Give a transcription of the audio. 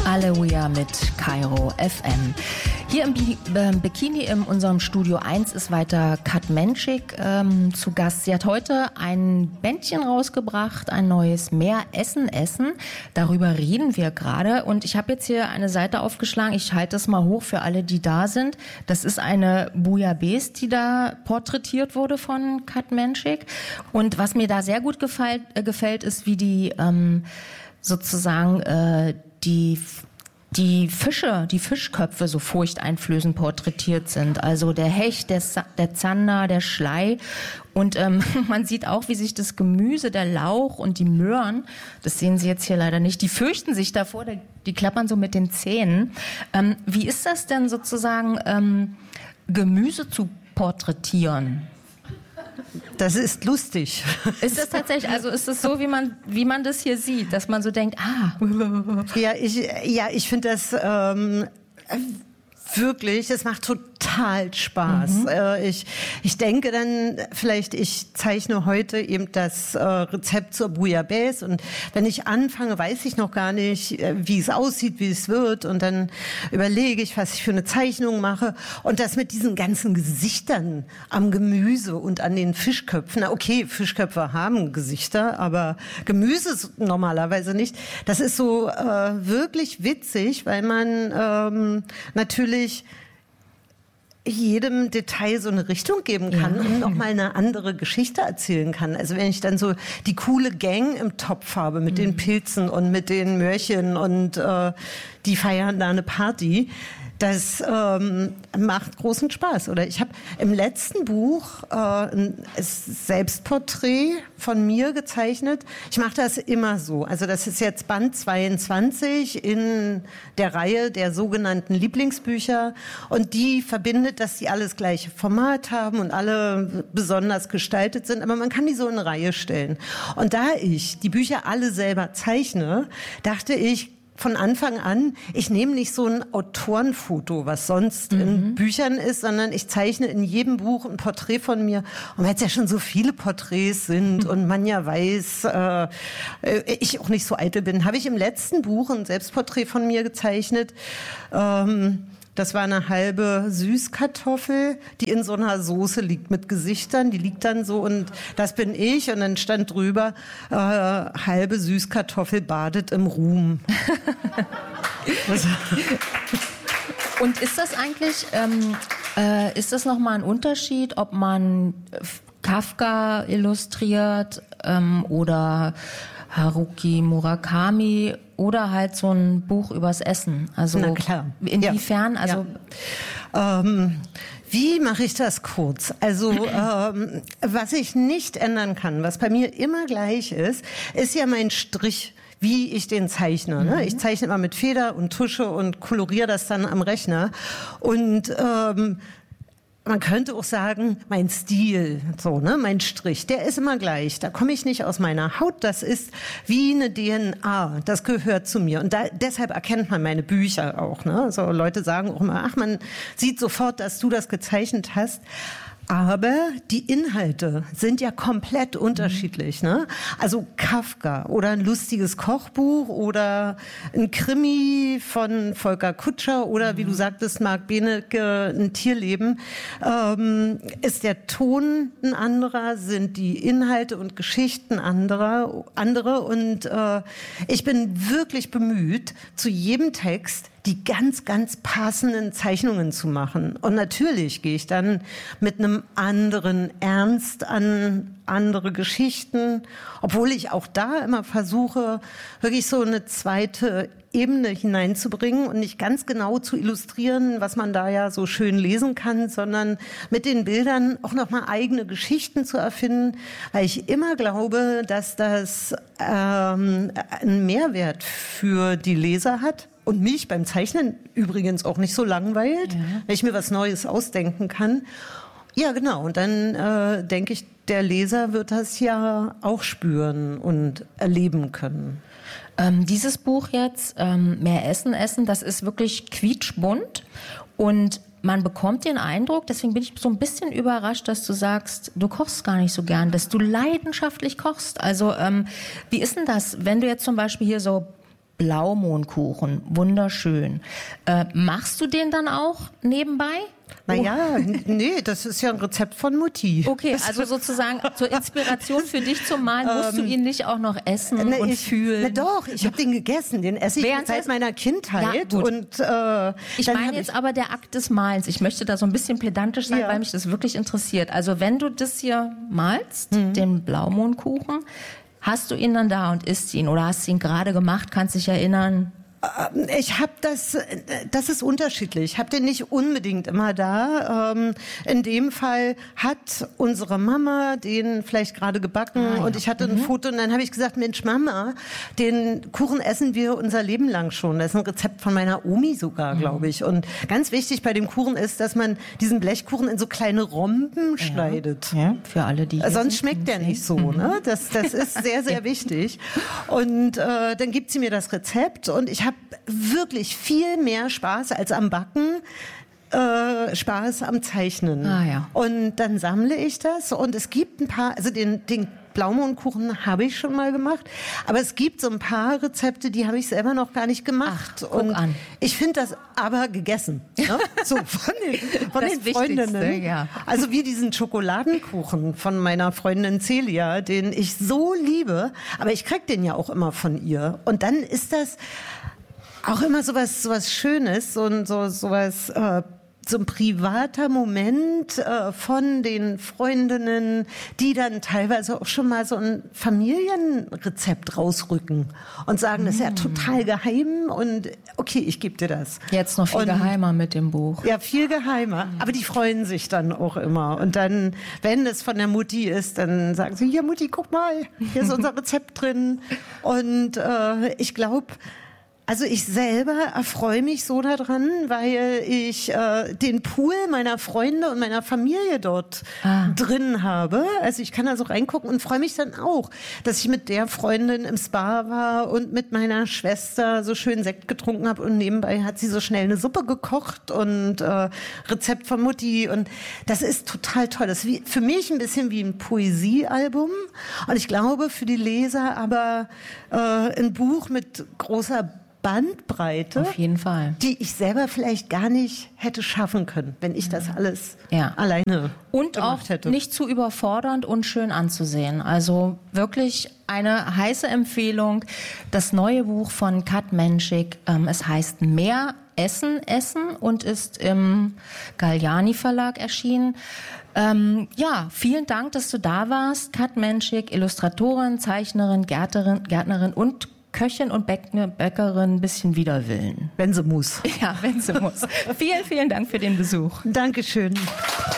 Aleluia mit Kairo FM. Hier im Bikini in unserem Studio 1 ist weiter Kat Menschik zu Gast. Sie hat heute ein Bändchen rausgebracht, ein neues Mehr Essen. Darüber reden wir gerade. Und ich habe jetzt hier eine Seite aufgeschlagen. Ich halte das mal hoch für alle, die da sind. Das ist eine Bouillabaisse, die da porträtiert wurde von Kat Menschik. Und was mir da sehr gut gefällt, ist, wie die sozusagen die Fischköpfe so furchteinflößend porträtiert sind. Also der Hecht, der Zander, der Schlei. Und man sieht auch, wie sich das Gemüse, der Lauch und die Möhren, das sehen Sie jetzt hier leider nicht, die fürchten sich davor, die klappern so mit den Zähnen. Wie ist das denn sozusagen, Gemüse zu porträtieren? Das ist lustig. Ist das tatsächlich, also ist es so, wie man das hier sieht, dass man so denkt, ich finde das wirklich, es macht total Spaß. Ich denke dann vielleicht, ich zeichne heute eben das Rezept zur Bouillabaisse und wenn ich anfange, weiß ich noch gar nicht, wie es aussieht, wie es wird und dann überlege ich, was ich für eine Zeichnung mache und das mit diesen ganzen Gesichtern am Gemüse und an den Fischköpfen. Na okay, Fischköpfe haben Gesichter, aber Gemüse normalerweise nicht. Das ist so wirklich witzig, weil man natürlich jedem Detail so eine Richtung geben kann und nochmal eine andere Geschichte erzählen kann. Also wenn ich dann so die coole Gang im Topf habe mit den Pilzen und mit den Möhrchen und die feiern da eine Party, das macht großen Spaß. Oder ich habe im letzten Buch ein Selbstporträt von mir gezeichnet. Ich mache das immer so. Also das ist jetzt Band 22 in der Reihe der sogenannten Lieblingsbücher. Und die verbindet, dass die alles gleiche Format haben und alle besonders gestaltet sind. Aber man kann die so in eine Reihe stellen. Und da ich die Bücher alle selber zeichne, dachte ich, von Anfang an, ich nehme nicht so ein Autorenfoto, was sonst in Büchern ist, sondern ich zeichne in jedem Buch ein Porträt von mir. Und weil es ja schon so viele Porträts sind und man ja weiß, ich auch nicht so eitel bin, habe ich im letzten Buch ein Selbstporträt von mir gezeichnet. Das war eine halbe Süßkartoffel, die in so einer Soße liegt mit Gesichtern. Die liegt dann so und das bin ich. Und dann stand drüber, halbe Süßkartoffel badet im Ruhm. Und ist das eigentlich, ist das nochmal ein Unterschied, ob man Kafka illustriert oder Haruki Murakami oder halt so ein Buch übers Essen? Also na klar. Inwiefern? Ja. Also wie mache ich das kurz? Also was ich nicht ändern kann, was bei mir immer gleich ist ja mein Strich, wie ich den zeichne. Ne? Ich zeichne immer mit Feder und Tusche und koloriere das dann am Rechner. Und man könnte auch sagen, mein Stil, so, ne, mein Strich, der ist immer gleich. Da komme ich nicht aus meiner Haut. Das ist wie eine DNA. Das gehört zu mir. Und deshalb erkennt man meine Bücher auch. Ne? So Leute sagen auch immer, ach, man sieht sofort, dass du das gezeichnet hast. Aber die Inhalte sind ja komplett unterschiedlich. Ne? Also Kafka oder ein lustiges Kochbuch oder ein Krimi von Volker Kutscher oder wie du sagtest, Marc Benecke, ein Tierleben. Ist der Ton ein anderer, sind die Inhalte und Geschichten andere. Und ich bin wirklich bemüht, zu jedem Text die ganz, ganz passenden Zeichnungen zu machen. Und natürlich gehe ich dann mit einem anderen Ernst an andere Geschichten, obwohl ich auch da immer versuche, wirklich so eine zweite Ebene hineinzubringen und nicht ganz genau zu illustrieren, was man da ja so schön lesen kann, sondern mit den Bildern auch nochmal eigene Geschichten zu erfinden, weil ich immer glaube, dass das einen Mehrwert für die Leser hat. Und mich beim Zeichnen übrigens auch nicht so langweilt, wenn ich mir was Neues ausdenken kann. Ja, genau. Und dann denke ich, der Leser wird das ja auch spüren und erleben können. Dieses Buch jetzt, Mehr Essen, das ist wirklich quietschbunt und man bekommt den Eindruck, deswegen bin ich so ein bisschen überrascht, dass du sagst, du kochst gar nicht so gern, dass du leidenschaftlich kochst. Also wie ist denn das, wenn du jetzt zum Beispiel hier so Blaumohnkuchen, wunderschön. Machst du den dann auch nebenbei? Naja, nee, das ist ja ein Rezept von Mutti. Okay, also sozusagen zur Inspiration für dich zum Malen musst du ihn nicht auch noch essen und fühlen. Na doch, ich habe den gegessen, den esse ich seit meiner Kindheit. Ja, und ich meine jetzt aber der Akt des Malens. Ich möchte da so ein bisschen pedantisch sein, weil mich das wirklich interessiert. Also wenn du das hier malst, den Blaumohnkuchen, hast du ihn dann da und isst ihn oder hast du ihn gerade gemacht, kannst dich erinnern? Ich habe das ist unterschiedlich. Ich habe den nicht unbedingt immer da. In dem Fall hat unsere Mama den vielleicht gerade gebacken und ich hatte ein Foto und dann habe ich gesagt, Mensch Mama, den Kuchen essen wir unser Leben lang schon. Das ist ein Rezept von meiner Omi sogar, glaube ich. Und ganz wichtig bei dem Kuchen ist, dass man diesen Blechkuchen in so kleine Romben schneidet. Ja, für alle, die sonst schmeckt der nicht so. Ne? Das ist sehr, sehr wichtig. Und dann gibt sie mir das Rezept und ich habe wirklich viel mehr Spaß als am Backen. Spaß am Zeichnen. Und dann sammle ich das und es gibt ein paar, also den Blaumohnkuchen habe ich schon mal gemacht, aber es gibt so ein paar Rezepte, die habe ich selber noch gar nicht gemacht. Guck an. Ich finde das aber gegessen. Ne? So von den Freundinnen. Ja. Also wie diesen Schokoladenkuchen von meiner Freundin Celia, den ich so liebe, aber ich krieg den ja auch immer von ihr. Und dann ist das auch immer sowas Schönes, so ein privater Moment von den Freundinnen, die dann teilweise auch schon mal so ein Familienrezept rausrücken und sagen, das ist ja total geheim und okay, ich gebe dir das. Jetzt noch viel geheimer mit dem Buch. Ja, viel geheimer. Aber die freuen sich dann auch immer. Und dann, wenn es von der Mutti ist, dann sagen sie, hier Mutti, guck mal, hier ist unser Rezept drin. Und ich glaube, also ich selber erfreue mich so daran, weil ich den Pool meiner Freunde und meiner Familie dort drin habe. Also ich kann da so reingucken und freue mich dann auch, dass ich mit der Freundin im Spa war und mit meiner Schwester so schön Sekt getrunken habe und nebenbei hat sie so schnell eine Suppe gekocht und Rezept von Mutti und das ist total toll. Das ist für mich ein bisschen wie ein Poesiealbum und ich glaube für die Leser aber ein Buch mit großer Bandbreite, auf jeden Fall, die ich selber vielleicht gar nicht hätte schaffen können, wenn ich das alles alleine und gemacht auch hätte. Nicht zu überfordernd und schön anzusehen. Also wirklich eine heiße Empfehlung. Das neue Buch von Kat Menschik, es heißt Mehr Essen und ist im Galliani Verlag erschienen. Vielen Dank, dass du da warst. Kat Menschik, Illustratorin, Zeichnerin, Gärtnerin und Köchin und Bäckerin ein bisschen wider Willen. Wenn sie muss. Ja, wenn sie muss. Vielen, vielen Dank für den Besuch. Dankeschön.